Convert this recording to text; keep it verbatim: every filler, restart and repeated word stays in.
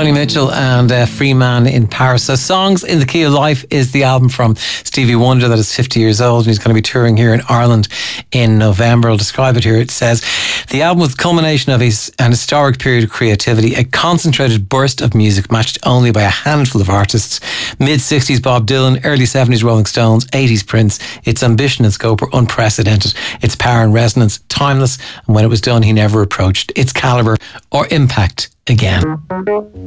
Joni Mitchell and uh, Free Man in Paris. So Songs in the Key of Life is the album from Stevie Wonder that is fifty years old, and he's going to be touring here in Ireland in November. I'll describe it here. It says, the album was the culmination of his, an historic period of creativity, a concentrated burst of music matched only by a handful of artists. mid-sixties Bob Dylan, early seventies Rolling Stones, eighties Prince. Its ambition and scope were unprecedented. Its power and resonance, timeless, and when it was done, he never approached its calibre or impact again.